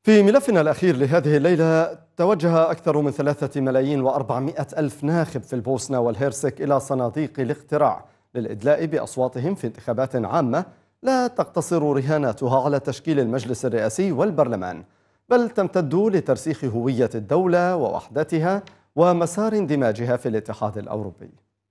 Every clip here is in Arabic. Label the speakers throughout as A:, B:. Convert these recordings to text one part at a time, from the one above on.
A: في ملفنا الأخير لهذه الليلة، توجه أكثر من 3,400,000 ناخب في البوسنة والهرسك إلى صناديق الاقتراع للإدلاء بأصواتهم في انتخابات عامة لا تقتصر رهاناتها على تشكيل المجلس الرئاسي والبرلمان، بل تمتد لترسيخ هوية الدولة ووحدتها ومسار اندماجها في الاتحاد الأوروبي.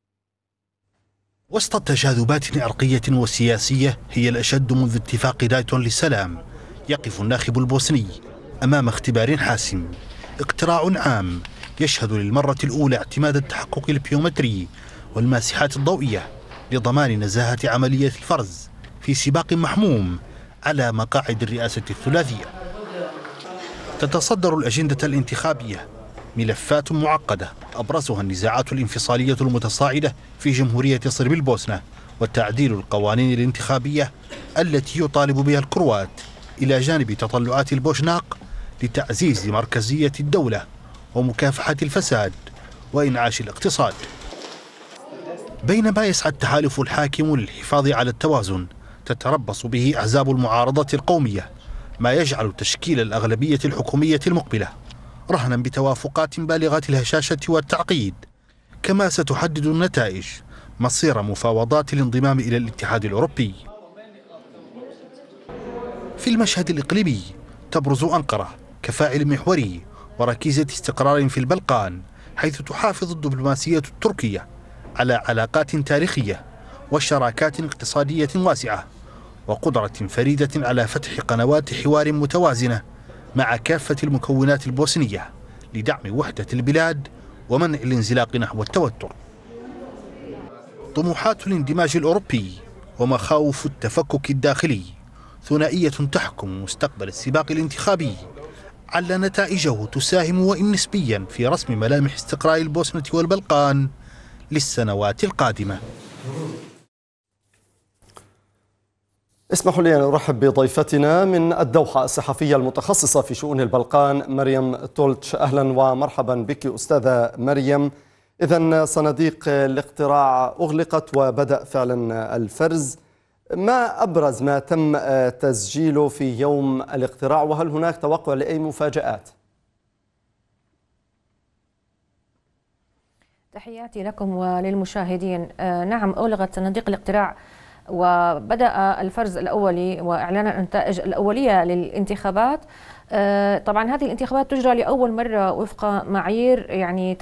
B: وسط تجاذبات عرقية وسياسية هي الأشد منذ اتفاق دايتون للسلام، يقف الناخب البوسني أمام اختبار حاسم. اقتراع عام يشهد للمرة الأولى اعتماد التحقق البيومتري والماسحات الضوئية لضمان نزاهة عملية الفرز في سباق محموم على مقاعد الرئاسة الثلاثية. تتصدر الأجندة الانتخابية ملفات معقدة أبرزها النزاعات الانفصالية المتصاعدة في جمهورية صرب البوسنة وتعديل القوانين الانتخابية التي يطالب بها الكروات، إلى جانب تطلعات البوشناق لتعزيز مركزية الدولة ومكافحة الفساد وإنعاش الاقتصاد. بينما يسعى التحالف الحاكم للحفاظ على التوازن تتربص به أحزاب المعارضة القومية، ما يجعل تشكيل الأغلبية الحكومية المقبلة رهنا بتوافقات بالغة الهشاشة والتعقيد، كما ستحدد النتائج مصير مفاوضات الانضمام إلى الاتحاد الأوروبي. في المشهد الإقليمي تبرز أنقرة كفاعل محوري وركيزة استقرار في البلقان، حيث تحافظ الدبلوماسية التركية على علاقات تاريخية وشراكات اقتصادية واسعة وقدرة فريدة على فتح قنوات حوار متوازنة مع كافة المكونات البوسنية لدعم وحدة البلاد ومنع الانزلاق نحو التوتر. طموحات الاندماج الأوروبي ومخاوف التفكك الداخلي ثنائية تحكم مستقبل السباق الانتخابي، على نتائجه تساهم وإن نسبيا في رسم ملامح استقرار البوسنة والبلقان للسنوات القادمة.
A: اسمحوا لي أن أرحب بضيفتنا من الدوحة الصحفية المتخصصة في شؤون البلقان مريم تولتش. أهلا ومرحبا بك أستاذة مريم. إذن صناديق الاقتراع أغلقت وبدأ فعلا الفرز، ما أبرز ما تم تسجيله في يوم الاقتراع، وهل هناك توقع لأي مفاجآت؟
C: تحياتي لكم وللمشاهدين. نعم، أغلقت صناديق الاقتراع وبدأ الفرز الأولي وإعلان النتائج الأولية للانتخابات. طبعا هذه الانتخابات تجرى لأول مرة وفق معايير